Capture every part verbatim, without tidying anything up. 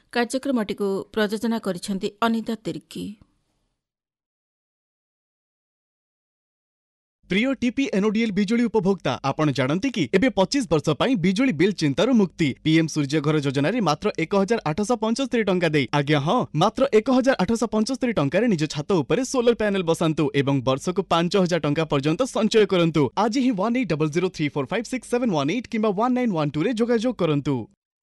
କାର୍ଯ୍ୟକ୍ରମଟି ପ୍ରଯୋଜନା କରିଛନ୍ତି ଅନିତା ତିର୍କି। प्रिय टीपी एनओडीएल बिजुली उपभोक्ता आपण जानती कि एबे पच्चीस वर्ष पई बिजुली बिल चिंतार मुक्ति पीएम सूर्य घर योजना रे मात्र एक हजार आठश पंचस्तरी टंका दे आज्ञा हाँ मात्र एक हजार आठश पंचस्तरी टंका रे निज छात उपरे सोलर पैनल बसांतु एवं वर्षक पांच हजार टंका पर्यंत संचय करंतु आज ही one eight double zero three four five six seven one eight किंबा वन नाइन वन टू रे जोगाजोग करंतु।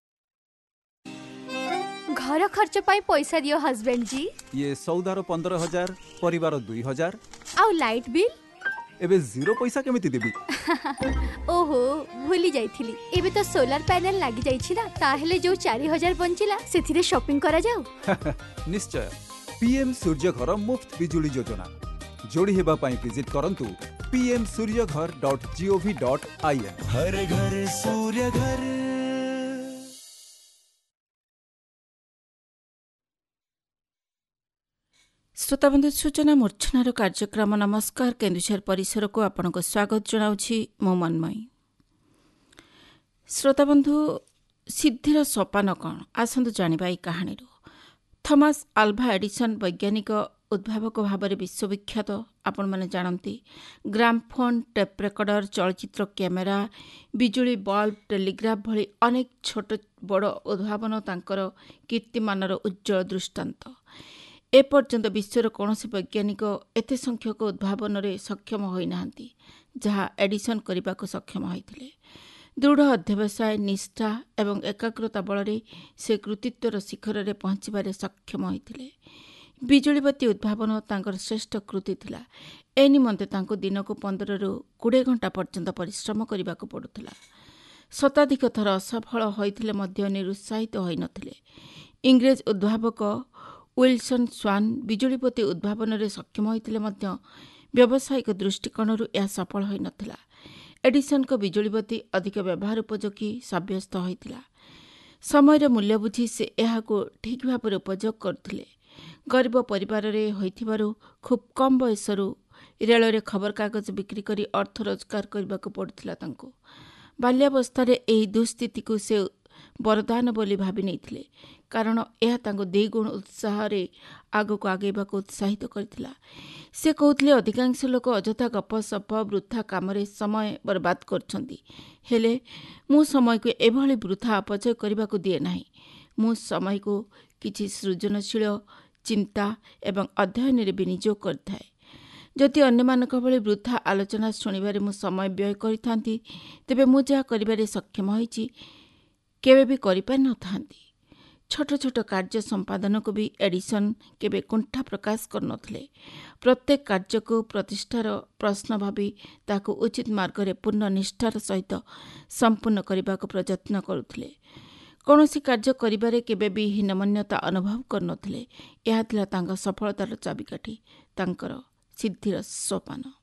घर खर्च पाई पैसा दियो हस्बैंड जी। ये सौदार पंद्रह हजार परिवार दुई हजार आउ लाइट बिल एबे जीरो पैसा केमिति देबी। ओहो भूली जाइथिली एबे तो सोलर पैनल लागी जाइछि ना ताहेले जो चार हजार बंचिला सेथिरे शॉपिंग करा जाऊ। निश्चय पीएम सूर्य घर मुफ्त बिजुली योजना जोड़ी हेबा पाई विजिट करंतु पी एम सूर्य घर dot G O V dot I N. हर घर सूर्य घर। श्रोताबंधु सूचना मूर्छनार कार्यक्रम नमस्कार केन्दुझर परिसर को आपन को स्वागत जनाउछि मो मनमयी। श्रोताबंधु सिद्धिर सोपान कौन आसंतु जानिबा ई कहानी। थॉमस आल्भा एडिसन वैज्ञानिक उद्भावक भाव में विश्वविख्यात। आपण माने जानती ग्रामफोन टेप रेकर्डर चलचित्र कैमेरा बिजुली बल्ब टेलीग्राफ भली अनेक छोट बड़ उद्भावन तांकर कीर्तिमानर उज्जवल दृष्टांत। एपर्यंत विश्वर कौन वैज्ञानिक एते संख्यक उद्भावन में सक्षम होना जहाँ एडिसन करने को सक्षम होते। दृढ़ अध्यवसाय निष्ठा एवं एकाग्रता बल से कृतित्वर शिखर में पहुंचबार सक्षम होते। बिजुलीबत्ती उद्भावन तांकर श्रेष्ठ कृति थिला। ए निमंते तांको दिन को पंद्रह रु बीस घंटा पर्यंत परिश्रम करने को पड़ुला। शताधिक थर असफल होइथिले मध्य निरुत्साहित होई नथिले। इंग्रेज उद्भावक विल्सन स्वान बिजुलीबत्ती उद्भावन में सक्षम होइथिले मध्य व्यावसायिक दृष्टिकोणरू यह सफल होई नथिला। एडिसन को बिजुलीबत्ती अधिक व्यवहार उपयोगी साब्यस्त होइथिला। समय मूल्य बुझी से एहाको ठीक भाव में उपयोग करथिले। गरीब परिवार रे होइथिबारु खूब कम बयसरू रेल रे खबर कागज बिक्री करी अर्थ रोजगार करने को पड़ुथिला तांको। बाल्यावस्था रे एही दुस्थिति को से वरदान बोली भाभी नहीं कारण यह तांको द्विगुण उत्साह रे आग को आगेबा को उत्साहित करथिला। से कहउथिले अधिकांश लोक अजथा गप सप वृथा काम समय बर्बाद करछंती हेले मु समय को एभली वृथा अपचय करने को दिए नाही। मु समय को किछि सृजनशील चिंता एवं अध्ययन रे विनियोग करथाए। जदि अन्यमानक भली वृथा आलोचना शुणिबारे मु समय व्यय करिथांती तेबे मु जा करिबारे सक्षम होइछि केबे भी करिपार नथांती। छोट छोट कार्य संपादन को भी एडिसन केबे कुंठा प्रकाश कर नथिले। प्रत्येक कार्य को प्रतिष्ठार प्रश्न भावी ताको उचित मार्ग रे पूर्ण निष्ठार सहित संपूर्ण करने को प्रयत्न करुथिले। कौनसी कार्य करिबारे केबे भी हीनमन्यता अनुभव कर नथिले। यह थिला तांका सफलतार चाबिकाठी तांकर सिद्धिर सोपान।